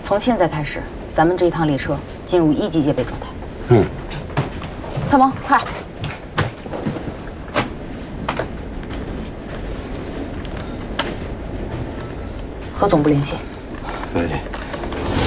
从现在开始，咱们这一趟列车进入1级戒备状态。 嗯。 参谋，快！和总部联系。 没问题。